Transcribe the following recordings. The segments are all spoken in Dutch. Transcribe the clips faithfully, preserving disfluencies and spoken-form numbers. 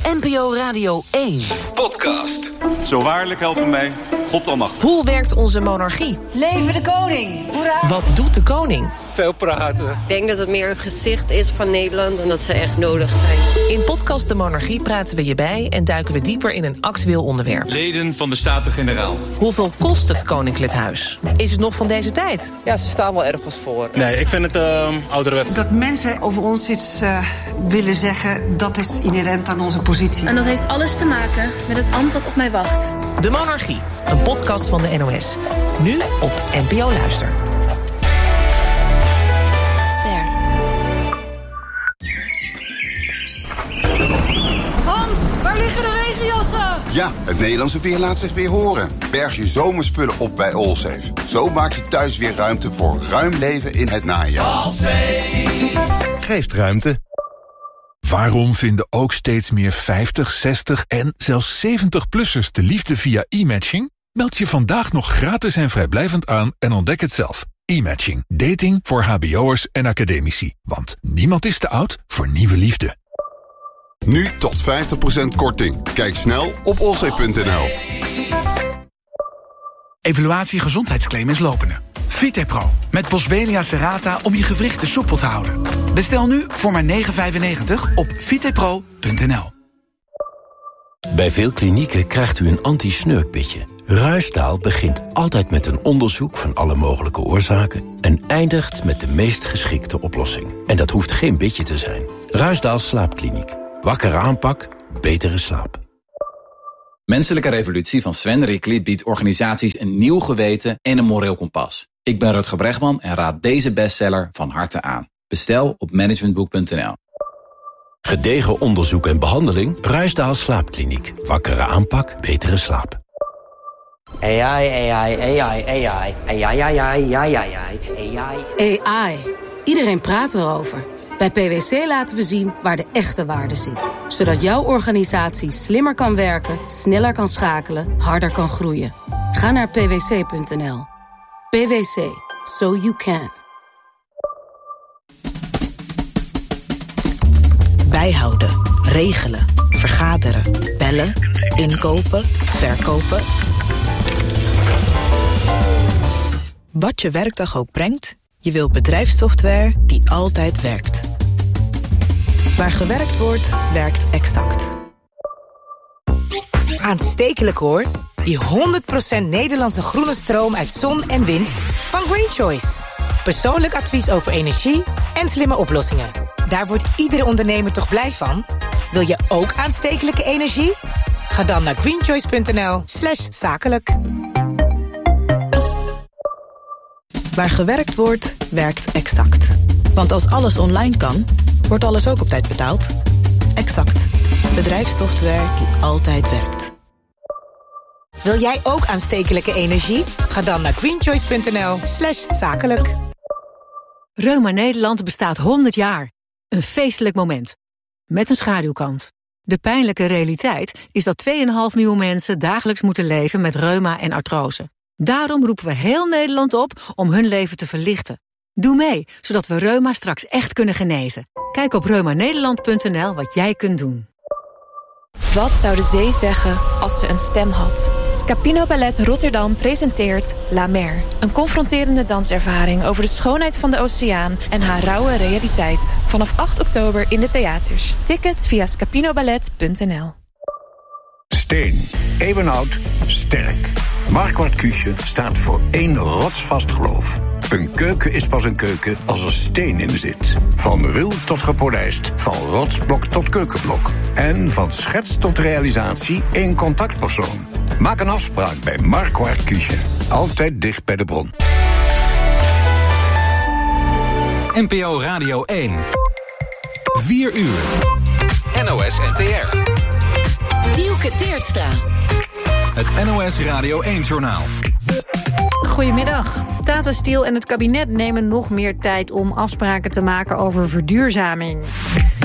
N P O Radio één. Podcast. Zo waarlijk helpen mij, God almachtig. Hoe werkt onze monarchie? Leven de koning! Hoera! Wat doet de koning? Veel praten. Ik denk dat het meer een gezicht is van Nederland en dat ze echt nodig zijn. In podcast De Monarchie praten we je bij en duiken we dieper in een actueel onderwerp. Leden van de Staten-Generaal. Hoeveel kost het Koninklijk Huis? Is het nog van deze tijd? Ja, ze staan wel ergens voor. Nee, ik vind het uh, ouderwets. Dat mensen over ons iets uh, willen zeggen, dat is inherent aan onze positie. En dat heeft alles te maken met het ambt dat op mij wacht. De Monarchie, een podcast van de N O S. Nu op N P O Luister. Hans, waar liggen de regenjassen? Ja, het Nederlandse weer laat zich weer horen. Berg je zomerspullen op bij Allsafe. Zo maak je thuis weer ruimte voor ruim leven in het najaar. Allsafe geeft ruimte. Waarom vinden ook steeds meer vijftig, zestig en zelfs zeventig-plussers de liefde via e-matching? Meld je vandaag nog gratis en vrijblijvend aan en ontdek het zelf. E-matching. Dating voor hbo'ers en academici. Want niemand is te oud voor nieuwe liefde. Nu tot vijftig procent korting. Kijk snel op allsafe punt n l. Evaluatie gezondheidsclaim is lopende. VitePro met Boswellia serrata om je gewrichten soepel te houden. Bestel nu voor maar negen vijfennegentig op vitepro punt n l. Bij veel klinieken krijgt u een anti-snurkbitje. Ruisdaal begint altijd met een onderzoek van alle mogelijke oorzaken en eindigt met de meest geschikte oplossing. En dat hoeft geen bitje te zijn. Ruisdaal Slaapkliniek. Wakkere aanpak, betere slaap. Menselijke Revolutie van Sven Rikli biedt organisaties een nieuw geweten en een moreel kompas. Ik ben Rutger Bregman en raad deze bestseller van harte aan. Bestel op managementboek punt n l. Gedegen onderzoek en behandeling, Ruisdaal Slaapkliniek. Wakkere aanpak, betere slaap. A I, A I, A I, A I, A I, A I, A I, A I, A I. A I. Iedereen praat erover. Bij P W C laten we zien waar de echte waarde zit. Zodat jouw organisatie slimmer kan werken, sneller kan schakelen, harder kan groeien. Ga naar p w c punt n l. P W C. So you can. Bijhouden, regelen, vergaderen, bellen, inkopen, verkopen. Wat je werkdag ook brengt, je wilt bedrijfssoftware die altijd werkt. Waar gewerkt wordt, werkt Exact. Aanstekelijk hoor. Die honderd procent Nederlandse groene stroom uit zon en wind van Green Choice. Persoonlijk advies over energie en slimme oplossingen. Daar wordt iedere ondernemer toch blij van? Wil je ook aanstekelijke energie? Ga dan naar greenchoice punt n l slash zakelijk. Waar gewerkt wordt, werkt Exact. Want als alles online kan, wordt alles ook op tijd betaald. Exact. Bedrijfssoftware die altijd werkt. Wil jij ook aanstekelijke energie? Ga dan naar greenchoice punt n l slash zakelijk. Reuma Nederland bestaat honderd jaar. Een feestelijk moment. Met een schaduwkant. De pijnlijke realiteit is dat twee komma vijf miljoen mensen dagelijks moeten leven met reuma en artrose. Daarom roepen we heel Nederland op om hun leven te verlichten. Doe mee, zodat we reuma straks echt kunnen genezen. Kijk op reuma nederland punt n l wat jij kunt doen. Wat zou de zee zeggen als ze een stem had? Scapino Ballet Rotterdam presenteert La Mer. Een confronterende danservaring over de schoonheid van de oceaan en haar rauwe realiteit. Vanaf acht oktober in de theaters. Tickets via scapinoballet punt n l. Steen. Eeuwenoud. Sterk. Marquardt Küche staat voor één rotsvast geloof. Een keuken is pas een keuken als er steen in zit. Van ruw tot gepolijst, van rotsblok tot keukenblok. En van schets tot realisatie één contactpersoon. Maak een afspraak bij Marquardt Küche. Altijd dicht bij de bron. N P O Radio één. vier uur. N O S N T R. Dielke Teertstra. Het N O S Radio één-journaal. Goedemiddag. Tata Steel en het kabinet nemen nog meer tijd om afspraken te maken over verduurzaming.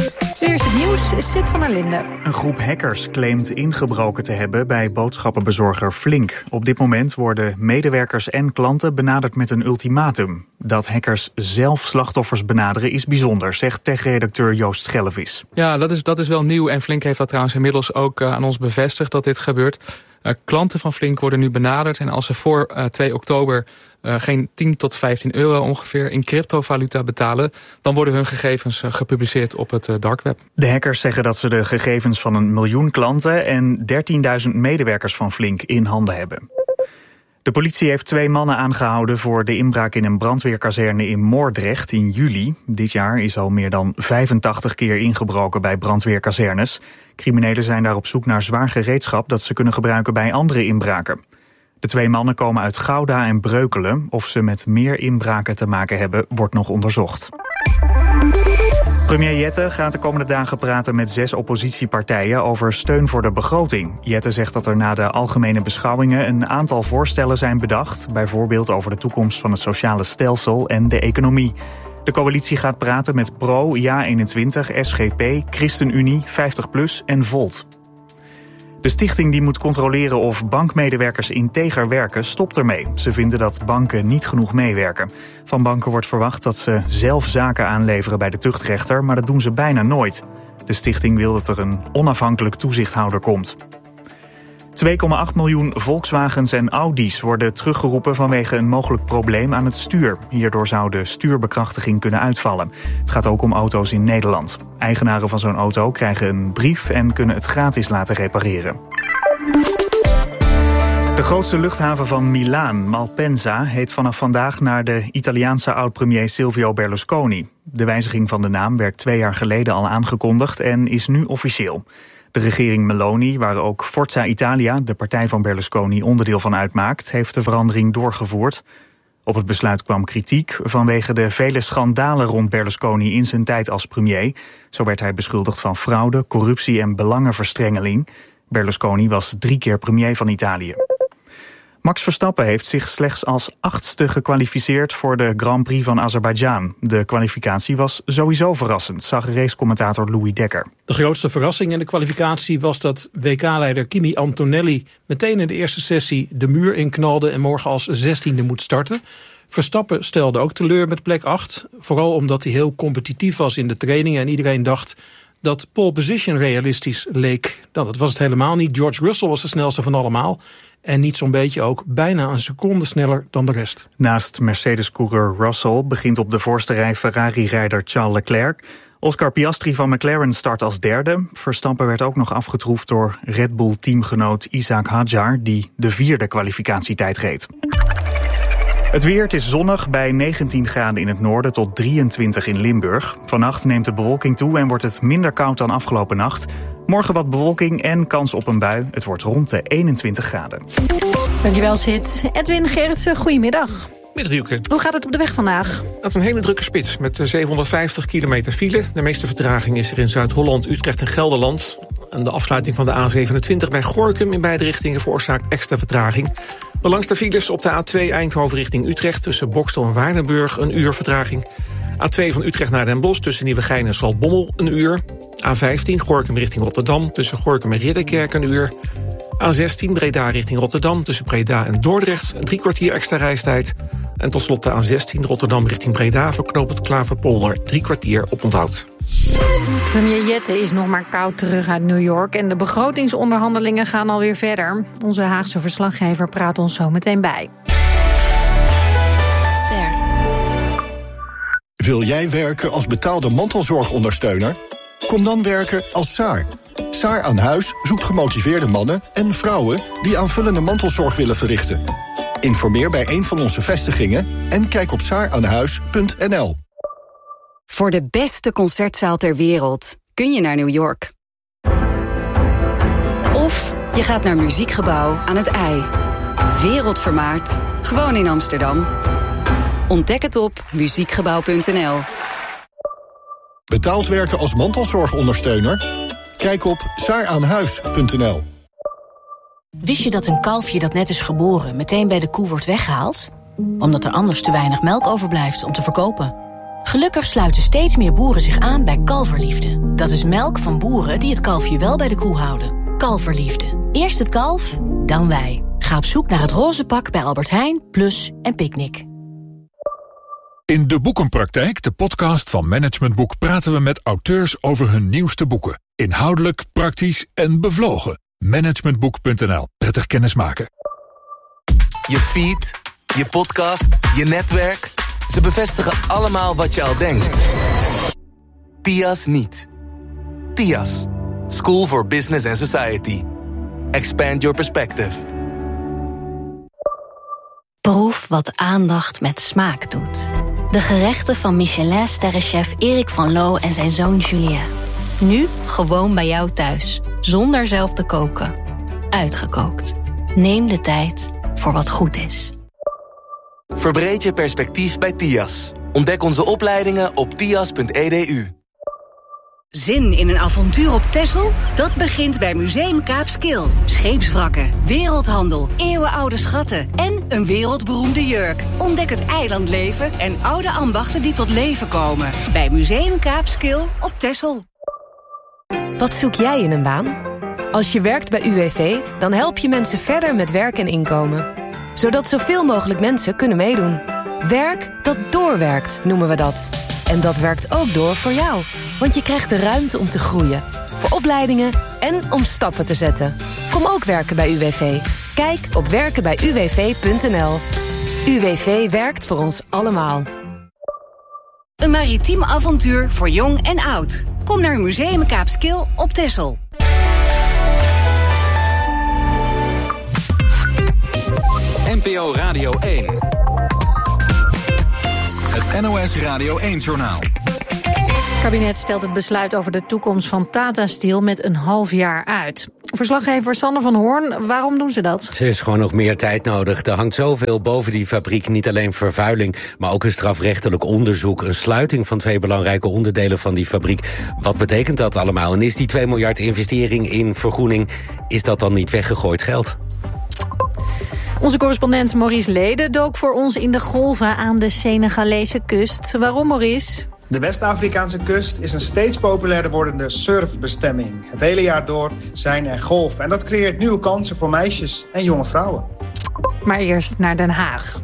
Eerst het nieuws, Sid van der Linden. Een groep hackers claimt ingebroken te hebben bij boodschappenbezorger Flink. Op dit moment worden medewerkers en klanten benaderd met een ultimatum. Dat hackers zelf slachtoffers benaderen is bijzonder, zegt tech-redacteur Joost Schellevis. Ja, dat is, dat is wel nieuw en Flink heeft dat trouwens inmiddels ook uh, aan ons bevestigd dat dit gebeurt. Uh, klanten van Flink worden nu benaderd en als ze voor uh, twee oktober uh, geen tien tot vijftien euro ongeveer in cryptovaluta betalen, dan worden hun gegevens uh, gepubliceerd op het uh, dark web. De hackers zeggen dat ze de gegevens van een miljoen klanten en dertienduizend medewerkers van Flink in handen hebben. De politie heeft twee mannen aangehouden voor de inbraak in een brandweerkazerne in Moordrecht in juli. Dit jaar is al meer dan vijfentachtig keer ingebroken bij brandweerkazernes. Criminelen zijn daar op zoek naar zwaar gereedschap dat ze kunnen gebruiken bij andere inbraken. De twee mannen komen uit Gouda en Breukelen. Of ze met meer inbraken te maken hebben, wordt nog onderzocht. Premier Jette gaat de komende dagen praten met zes oppositiepartijen over steun voor de begroting. Jette zegt dat er na de algemene beschouwingen een aantal voorstellen zijn bedacht, bijvoorbeeld over de toekomst van het sociale stelsel en de economie. De coalitie gaat praten met Pro, Ja eenentwintig, S G P, ChristenUnie, vijftig plus en Volt. De stichting die moet controleren of bankmedewerkers integer werken stopt ermee. Ze vinden dat banken niet genoeg meewerken. Van banken wordt verwacht dat ze zelf zaken aanleveren bij de tuchtrechter, maar dat doen ze bijna nooit. De stichting wil dat er een onafhankelijk toezichthouder komt. twee komma acht miljoen Volkswagens en Audi's worden teruggeroepen vanwege een mogelijk probleem aan het stuur. Hierdoor zou de stuurbekrachtiging kunnen uitvallen. Het gaat ook om auto's in Nederland. Eigenaren van zo'n auto krijgen een brief en kunnen het gratis laten repareren. De grootste luchthaven van Milaan, Malpensa, heet vanaf vandaag naar de Italiaanse oud-premier Silvio Berlusconi. De wijziging van de naam werd twee jaar geleden al aangekondigd en is nu officieel. De regering Meloni, waar ook Forza Italia, de partij van Berlusconi, onderdeel van uitmaakt, heeft de verandering doorgevoerd. Op het besluit kwam kritiek vanwege de vele schandalen rond Berlusconi in zijn tijd als premier. Zo werd hij beschuldigd van fraude, corruptie en belangenverstrengeling. Berlusconi was drie keer premier van Italië. Max Verstappen heeft zich slechts als achtste gekwalificeerd voor de Grand Prix van Azerbeidzjan. De kwalificatie was sowieso verrassend, zag racecommentator Louis Dekker. De grootste verrassing in de kwalificatie was dat W K-leider Kimi Antonelli meteen in de eerste sessie de muur inknalde en morgen als zestiende moet starten. Verstappen stelde ook teleur met plek acht, vooral omdat hij heel competitief was in de trainingen en iedereen dacht dat pole position realistisch leek. Nou, dat was het helemaal niet. George Russell was de snelste van allemaal. En niet zo'n beetje ook bijna een seconde sneller dan de rest. Naast Mercedes-coureur Russell begint op de voorste rij Ferrari-rijder Charles Leclerc. Oscar Piastri van McLaren start als derde. Verstappen werd ook nog afgetroefd door Red Bull-teamgenoot Isaac Hadjar, die de vierde kwalificatietijd reed. Het weer, het is zonnig bij negentien graden in het noorden tot drieëntwintig in Limburg. Vannacht neemt de bewolking toe en wordt het minder koud dan afgelopen nacht. Morgen wat bewolking en kans op een bui. Het wordt rond de eenentwintig graden. Dankjewel, Sid. Edwin Gerritsen, goedemiddag. Middag, Dielke. Hoe gaat het op de weg vandaag? Dat is een hele drukke spits met zevenhonderdvijftig kilometer file. De meeste vertraging is er in Zuid-Holland, Utrecht en Gelderland. En de afsluiting van de A zevenentwintig bij Gorinchem in beide richtingen veroorzaakt extra vertraging. De langste files op de A twee Eindhoven richting Utrecht tussen Bokstel en Waardenburg een uur vertraging. A twee van Utrecht naar Den Bosch tussen Nieuwegein en Zaltbommel een uur. A vijftien Gorinchem richting Rotterdam tussen Gorinchem en Ridderkerk een uur. A zestien Breda richting Rotterdam tussen Breda en Dordrecht een drie kwartier extra reistijd. En tot slot de A zestien Rotterdam richting Breda voor knooppunt Klaverpolder drie kwartier op onthoud. Premier Jette is nog maar koud terug uit New York en de begrotingsonderhandelingen gaan alweer verder. Onze Haagse verslaggever praat ons zo meteen bij. Ster. Wil jij werken als betaalde mantelzorgondersteuner? Kom dan werken als Saar. Saar aan Huis zoekt gemotiveerde mannen en vrouwen die aanvullende mantelzorg willen verrichten. Informeer bij een van onze vestigingen en kijk op saar aan huis punt n l. Voor de beste concertzaal ter wereld kun je naar New York. Of je gaat naar Muziekgebouw aan het IJ. Wereldvermaard, gewoon in Amsterdam. Ontdek het op muziekgebouw punt n l. Betaald werken als mantelzorgondersteuner? Kijk op saar aan huis punt n l. Wist je dat een kalfje dat net is geboren meteen bij de koe wordt weggehaald? Omdat er anders te weinig melk overblijft om te verkopen. Gelukkig sluiten steeds meer boeren zich aan bij Kalverliefde. Dat is melk van boeren die het kalfje wel bij de koe houden. Kalverliefde. Eerst het kalf, dan wij. Ga op zoek naar het roze pak bij Albert Heijn, Plus en Picnic. In De Boekenpraktijk, de podcast van Management Boek, praten we met auteurs over hun nieuwste boeken. Inhoudelijk, praktisch en bevlogen. managementboek punt n l. Prettig kennismaken. Je feed, je podcast, je netwerk. Ze bevestigen allemaal wat je al denkt. T I A S niet. T I A S. School for Business and Society. Expand your perspective. Proef wat aandacht met smaak doet. De gerechten van Michelin-sterrenchef Erik van Loo en zijn zoon Julien. Nu gewoon bij jou thuis, zonder zelf te koken. Uitgekookt. Neem de tijd voor wat goed is. Verbreed je perspectief bij T I A S. Ontdek onze opleidingen op tias punt e d u. Zin in een avontuur op Texel? Dat begint bij Museum Kaapskil. Scheepswrakken, wereldhandel, eeuwenoude schatten en een wereldberoemde jurk. Ontdek het eilandleven en oude ambachten die tot leven komen. Bij Museum Kaapskil op Texel. Wat zoek jij in een baan? Als je werkt bij U W V, dan help je mensen verder met werk en inkomen. Zodat zoveel mogelijk mensen kunnen meedoen. Werk dat doorwerkt, noemen we dat. En dat werkt ook door voor jou. Want je krijgt de ruimte om te groeien. Voor opleidingen en om stappen te zetten. Kom ook werken bij U W V. Kijk op werken bij u w v punt n l. U W V werkt voor ons allemaal. Een maritiem avontuur voor jong en oud. Kom naar Museum Kaapskil op Texel. N P O Radio één. Het N O S Radio één-journaal. Het kabinet stelt het besluit over de toekomst van Tata Steel met een half jaar uit. Verslaggever Sander van Hoorn, waarom doen ze dat? Er is gewoon nog meer tijd nodig. Er hangt zoveel boven die fabriek. Niet alleen vervuiling, maar ook een strafrechtelijk onderzoek. Een sluiting van twee belangrijke onderdelen van die fabriek. Wat betekent dat allemaal? En is die twee miljard investering in vergroening, is dat dan niet weggegooid geld? Onze correspondent Maurice Leden dook voor ons in de golven aan de Senegalese kust. Waarom, Maurice? De West-Afrikaanse kust is een steeds populairder wordende surfbestemming. Het hele jaar door zijn er golven. En dat creëert nieuwe kansen voor meisjes en jonge vrouwen. Maar eerst naar Den Haag.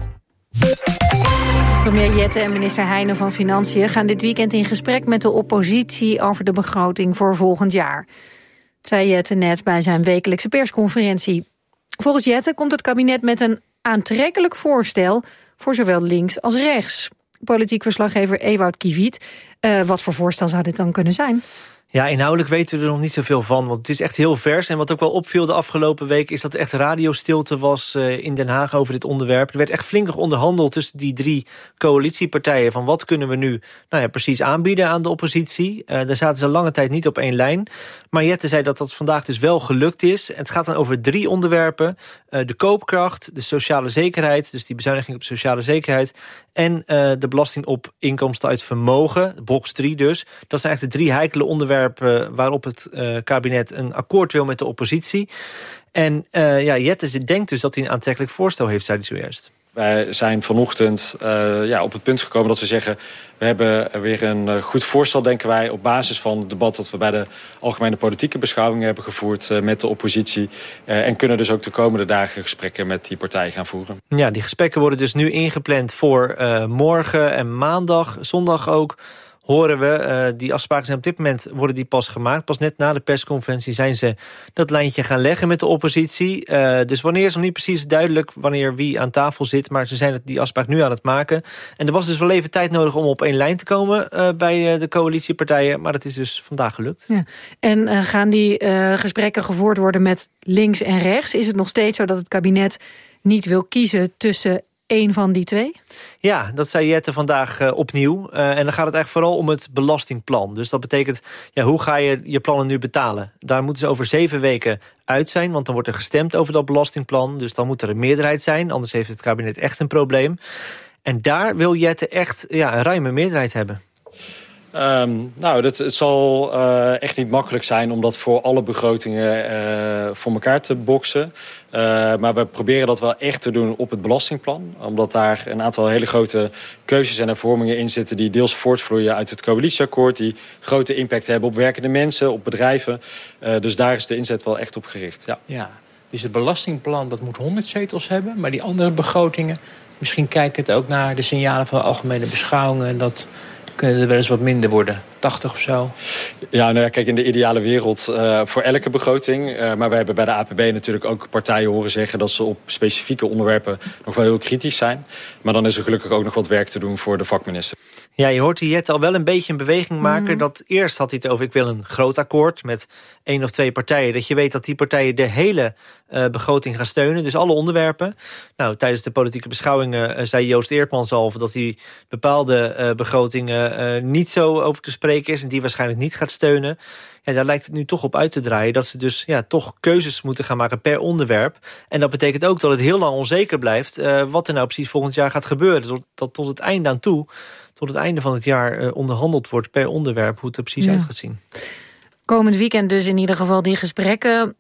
Premier Jette en minister Heijnen van Financiën gaan dit weekend in gesprek met de oppositie over de begroting voor volgend jaar. Dat zei Jette net bij zijn wekelijkse persconferentie. Volgens Jette komt het kabinet met een aantrekkelijk voorstel voor zowel links als rechts. Politiek verslaggever Ewout Kiviet. Uh, wat voor voorstel zou dit dan kunnen zijn? Ja, inhoudelijk weten we er nog niet zoveel van, want het is echt heel vers. En wat ook wel opviel de afgelopen week is dat er echt radiostilte was uh, in Den Haag over dit onderwerp. Er werd echt flink onderhandeld tussen die drie coalitiepartijen van wat kunnen we nu nou ja, precies aanbieden aan de oppositie. Uh, daar zaten ze lange tijd niet op één lijn. Maar Jette zei dat dat vandaag dus wel gelukt is. En het gaat dan over drie onderwerpen. Uh, de koopkracht, de sociale zekerheid, dus die bezuiniging op de sociale zekerheid, en uh, de belasting op inkomsten uit vermogen, box drie dus. Dat zijn eigenlijk de drie heikele onderwerpen waarop het uh, kabinet een akkoord wil met de oppositie. En uh, ja, Jette denkt dus dat hij een aantrekkelijk voorstel heeft, zei hij zojuist. Wij zijn vanochtend uh, ja, op het punt gekomen dat we zeggen, we hebben weer een uh, goed voorstel, denken wij, op basis van het debat dat we bij de algemene politieke beschouwingen hebben gevoerd uh, met de oppositie. Uh, en kunnen dus ook de komende dagen gesprekken met die partijen gaan voeren. Ja, die gesprekken worden dus nu ingepland voor uh, morgen en maandag, zondag ook. Horen we, uh, die afspraken zijn op dit moment worden die pas gemaakt. Pas net na de persconferentie zijn ze dat lijntje gaan leggen met de oppositie. Uh, dus wanneer is nog niet precies duidelijk wanneer wie aan tafel zit. Maar ze zijn die afspraak nu aan het maken. En er was dus wel even tijd nodig om op één lijn te komen uh, bij uh, de coalitiepartijen. Maar het is dus vandaag gelukt. Ja. En uh, gaan die uh, gesprekken gevoerd worden met links en rechts? Is het nog steeds zo dat het kabinet niet wil kiezen tussen één van die twee? Ja, dat zei Jette vandaag uh, opnieuw. Uh, en dan gaat het eigenlijk vooral om het belastingplan. Dus dat betekent, ja, hoe ga je je plannen nu betalen? Daar moeten ze over zeven weken uit zijn, want dan wordt er gestemd over dat belastingplan. Dus dan moet er een meerderheid zijn, anders heeft het kabinet echt een probleem. En daar wil Jette echt ja, een ruime meerderheid hebben. Um, nou, dat, het zal uh, echt niet makkelijk zijn om dat voor alle begrotingen uh, voor elkaar te boksen. Uh, maar we proberen dat wel echt te doen op het belastingplan. Omdat daar een aantal hele grote keuzes en hervormingen in zitten die deels voortvloeien uit het coalitieakkoord. Die grote impact hebben op werkende mensen, op bedrijven. Uh, dus daar is de inzet wel echt op gericht. Ja. Ja, dus het belastingplan dat moet honderd zetels hebben. Maar die andere begrotingen, misschien kijken het ook naar de signalen van de algemene beschouwingen. Dat kunnen er wel eens wat minder worden, tachtig of zo? Ja, nou ja, kijk, in de ideale wereld uh, voor elke begroting. Uh, maar we hebben bij de A P B natuurlijk ook partijen horen zeggen dat ze op specifieke onderwerpen nog wel heel kritisch zijn. Maar dan is er gelukkig ook nog wat werk te doen voor de vakminister. Ja, je hoort die Jet al wel een beetje een beweging maken. Mm. Dat eerst had hij het over, ik wil een groot akkoord met één of twee partijen. Dat je weet dat die partijen de hele uh, begroting gaan steunen. Dus alle onderwerpen. Nou, tijdens de politieke beschouwingen uh, zei Joost Eerdmans al dat hij bepaalde uh, begrotingen uh, niet zo over te spreken is. En die waarschijnlijk niet gaat steunen. Ja, daar lijkt het nu toch op uit te draaien. Dat ze dus ja, toch keuzes moeten gaan maken per onderwerp. En dat betekent ook dat het heel lang onzeker blijft Uh, wat er nou precies volgend jaar gaat gebeuren. Dat, dat tot het einde aan toe, tot het einde van het jaar uh, onderhandeld wordt per onderwerp, hoe het er precies ja. uit gaat zien. Komend weekend dus in ieder geval die gesprekken.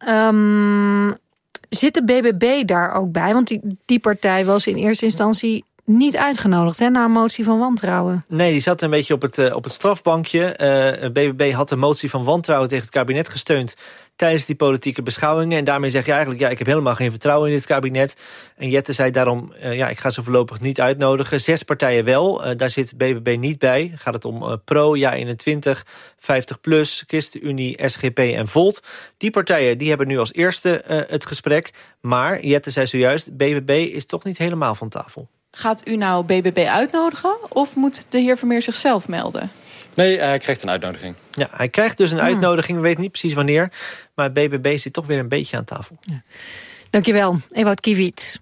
Um, zit de B B B daar ook bij? Want die, die partij was in eerste instantie niet uitgenodigd, hè, na een motie van wantrouwen. Nee, die zat een beetje op het, uh, op het strafbankje. Uh, B B B had een motie van wantrouwen tegen het kabinet gesteund tijdens die politieke beschouwingen. En daarmee zeg je eigenlijk, ja, ik heb helemaal geen vertrouwen in dit kabinet. En Jette zei daarom, uh, ja, ik ga ze voorlopig niet uitnodigen. Zes partijen wel, uh, daar zit B B B niet bij. Gaat het om uh, Pro, Ja eenentwintig, vijftig plus, ChristenUnie, S G P en Volt. Die partijen die hebben nu als eerste uh, het gesprek. Maar Jette zei zojuist, B B B is toch niet helemaal van tafel. Gaat u nou B B B uitnodigen of moet de heer Vermeer zichzelf melden? Nee, hij krijgt een uitnodiging. Ja, hij krijgt dus een hmm. uitnodiging, we weten niet precies wanneer. Maar B B B zit toch weer een beetje aan tafel. Ja. Dankjewel, Ewout Kiewit.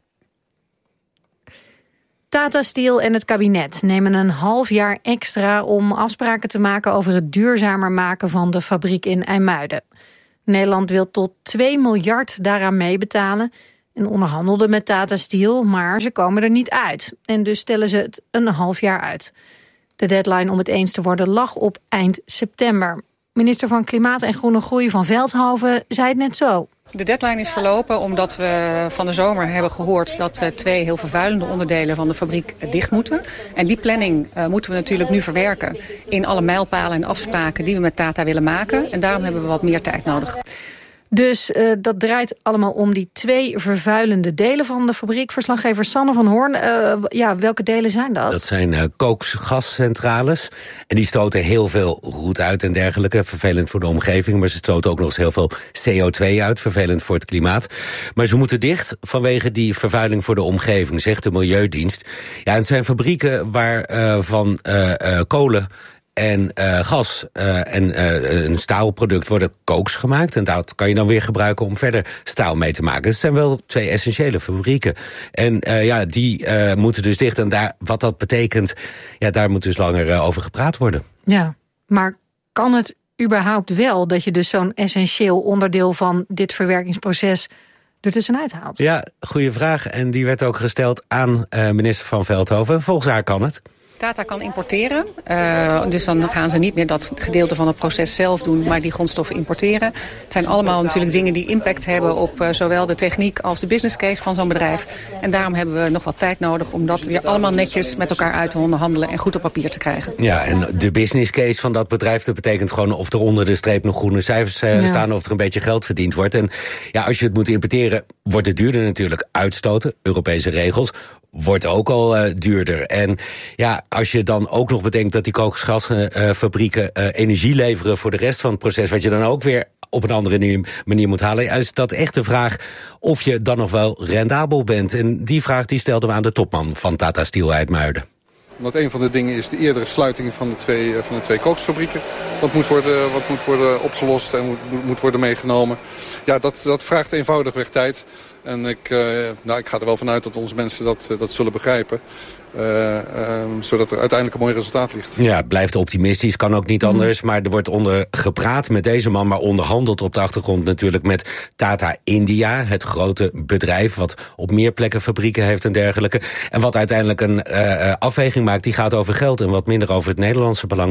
Tata Steel en het kabinet nemen een half jaar extra om afspraken te maken over het duurzamer maken van de fabriek in IJmuiden. Nederland wil tot twee miljard daaraan meebetalen en onderhandelde met Tata Steel, maar ze komen er niet uit. En dus stellen ze het een half jaar uit. De deadline om het eens te worden lag op eind september. Minister van Klimaat en Groene Groei van Veldhoven zei het net zo. De deadline is verlopen omdat we van de zomer hebben gehoord dat twee heel vervuilende onderdelen van de fabriek dicht moeten. En die planning uh, moeten we natuurlijk nu verwerken in alle mijlpalen en afspraken die we met Tata willen maken. En daarom hebben we wat meer tijd nodig. Dus uh, dat draait allemaal om die twee vervuilende delen van de fabriek. Verslaggever Sanne van Hoorn, uh, ja, welke delen zijn dat? Dat zijn uh, kooksgascentrales. En die stoten heel veel roet uit en dergelijke. Vervelend voor de omgeving, maar ze stoten ook nog eens heel veel C O twee uit. Vervelend voor het klimaat. Maar ze moeten dicht vanwege die vervuiling voor de omgeving, zegt de Milieudienst. Ja, het zijn fabrieken waar uh, van uh, uh, kolen en uh, gas uh, en uh, een staalproduct worden kooks gemaakt. En dat kan je dan weer gebruiken om verder staal mee te maken. Het zijn wel twee essentiële fabrieken. En uh, ja, die uh, moeten dus dicht. En daar, wat dat betekent, ja, daar moet dus langer uh, over gepraat worden. Ja, maar kan het überhaupt wel dat je dus zo'n essentieel onderdeel van dit verwerkingsproces er tussenuit haalt? Ja, goede vraag. En die werd ook gesteld aan uh, minister van Veldhoven. Volgens haar kan het. Tata kan importeren, uh, dus dan gaan ze niet meer dat gedeelte van het proces zelf doen, maar die grondstoffen importeren. Het zijn allemaal natuurlijk dingen die impact hebben op uh, zowel de techniek als de business case van zo'n bedrijf. En daarom hebben we nog wat tijd nodig om dat weer allemaal netjes met elkaar uit te onderhandelen en goed op papier te krijgen. Ja, en de business case van dat bedrijf, dat betekent gewoon of er onder de streep nog groene cijfers uh, ja. staan, of er een beetje geld verdiend wordt. En ja, als je het moet importeren, wordt het duurder natuurlijk. Uitstoten, Europese regels, wordt ook al uh, duurder. En ja, als je dan ook nog bedenkt dat die kookgasfabrieken uh, energie leveren voor de rest van het proces, wat je dan ook weer op een andere manier moet halen, is dat echt de vraag of je dan nog wel rendabel bent. En die vraag die stelden we aan de topman van Tata Steel IJmuiden. Omdat een van de dingen is de eerdere sluiting van de twee, van de twee kooksfabrieken. Wat moet worden, wat moet worden opgelost en moet, moet worden meegenomen. Ja, dat, dat vraagt eenvoudigweg tijd. En ik, uh, nou, ik ga er wel vanuit dat onze mensen dat, uh, dat zullen begrijpen. Uh, uh, zodat er uiteindelijk een mooi resultaat ligt. Ja, blijft optimistisch, kan ook niet anders. Maar er wordt onder gepraat met deze man, maar onderhandeld op de achtergrond natuurlijk met Tata India, het grote bedrijf wat op meer plekken fabrieken heeft en dergelijke. En wat uiteindelijk een uh, afweging maakt, die gaat over geld en wat minder over het Nederlandse belang.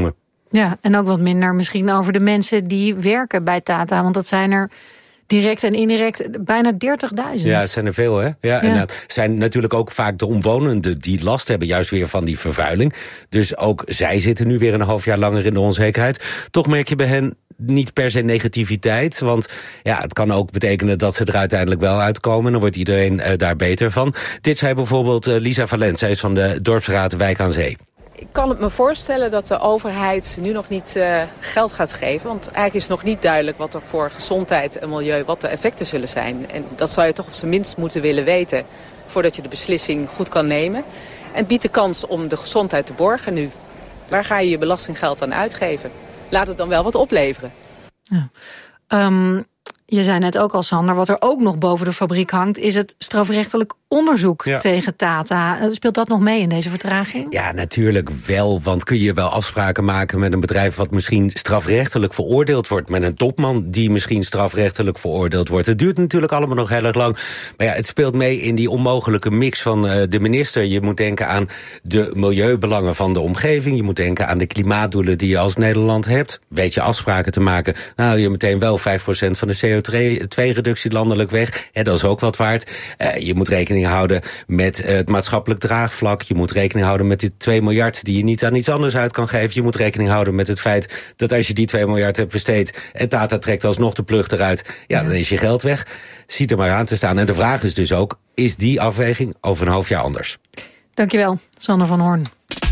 Ja, en ook wat minder misschien over de mensen die werken bij Tata. Want dat zijn er direct en indirect bijna dertigduizend. Ja, het zijn er veel, hè? Ja, ja. En het zijn natuurlijk ook vaak de omwonenden die last hebben, juist weer van die vervuiling. Dus ook zij zitten nu weer een half jaar langer in de onzekerheid. Toch merk je bij hen niet per se negativiteit, want ja, het kan ook betekenen dat ze er uiteindelijk wel uitkomen. En dan wordt iedereen uh, daar beter van. Dit zei bijvoorbeeld uh, Lisa Valent, zij is van de dorpsraad Wijk aan Zee. Ik kan het me voorstellen dat de overheid nu nog niet uh, geld gaat geven. Want eigenlijk is nog niet duidelijk wat er voor gezondheid en milieu, wat de effecten zullen zijn. En dat zou je toch op zijn minst moeten willen weten voordat je de beslissing goed kan nemen. En biedt de kans om de gezondheid te borgen nu. Waar ga je je belastinggeld aan uitgeven? Laat het dan wel wat opleveren. Ja. Um, je zei net ook al, Sander, wat er ook nog boven de fabriek hangt is het strafrechtelijk onderzoek ja. tegen Tata. Speelt dat nog mee in deze vertraging? Ja, natuurlijk wel, want kun je wel afspraken maken met een bedrijf wat misschien strafrechtelijk veroordeeld wordt, met een topman die misschien strafrechtelijk veroordeeld wordt. Het duurt natuurlijk allemaal nog heel erg lang, maar ja, het speelt mee in die onmogelijke mix van uh, de minister. Je moet denken aan de milieubelangen van de omgeving, je moet denken aan de klimaatdoelen die je als Nederland hebt. Weet je afspraken te maken, nou haal je meteen wel vijf procent van de C O twee reductie landelijk weg. Hè, dat is ook wat waard. Uh, je moet rekening houden met uh, het maatschappelijk draagvlak. Je moet rekening houden met die twee miljard die je niet aan iets anders uit kan geven. Je moet rekening houden met het feit dat als je die twee miljard hebt besteed en Tata trekt alsnog de plug eruit, ja, ja. dan is je geld weg. Zie er maar aan te staan. En de vraag is dus ook, is die afweging over een half jaar anders? Dankjewel, Sander van Hoorn.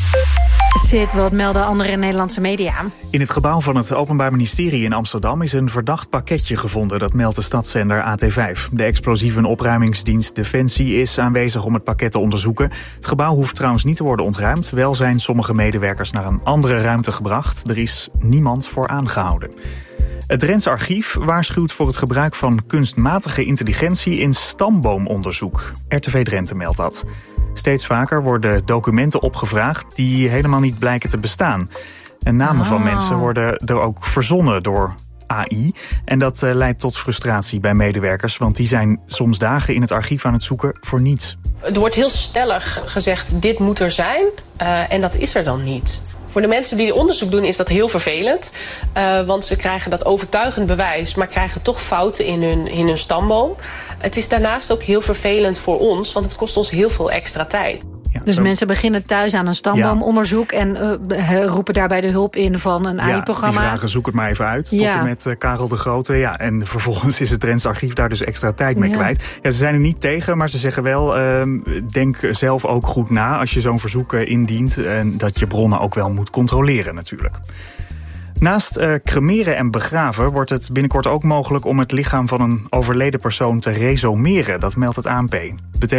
Zit, wat melden andere Nederlandse media? In het gebouw van het Openbaar Ministerie in Amsterdam is een verdacht pakketje gevonden. Dat meldt de stadszender A T vijf. De explosieve opruimingsdienst Defensie is aanwezig om het pakket te onderzoeken. Het gebouw hoeft trouwens niet te worden ontruimd. Wel zijn sommige medewerkers naar een andere ruimte gebracht. Er is niemand voor aangehouden. Het Drents Archief waarschuwt voor het gebruik van kunstmatige intelligentie in stamboomonderzoek. R T V Drenthe meldt dat. Steeds vaker worden documenten opgevraagd die helemaal niet blijken te bestaan. En namen oh. van mensen worden er ook verzonnen door A I. En dat uh, leidt tot frustratie bij medewerkers, want die zijn soms dagen in het archief aan het zoeken voor niets. Er wordt heel stellig gezegd, dit moet er zijn, uh, en dat is er dan niet. Voor de mensen die onderzoek doen is dat heel vervelend. Uh, want ze krijgen dat overtuigend bewijs, maar krijgen toch fouten in hun, in hun stamboom. Het is daarnaast ook heel vervelend voor ons, want het kost ons heel veel extra tijd. Ja, dus zo. Mensen beginnen thuis aan een stamboomonderzoek ja. en uh, roepen daarbij de hulp in van een A I-programma. Ja, die vragen zoek het maar even uit, tot ja. en met uh, Karel de Grote. Ja, en vervolgens is het Drents Archief daar dus extra tijd mee ja. kwijt. Ja, ze zijn er niet tegen, maar ze zeggen wel, uh, denk zelf ook goed na als je zo'n verzoek uh, indient. En dat je bronnen ook wel moet controleren natuurlijk. Naast uh, cremeren en begraven wordt het binnenkort ook mogelijk om het lichaam van een overleden persoon te resumeren. Dat meldt het A N P. Betekent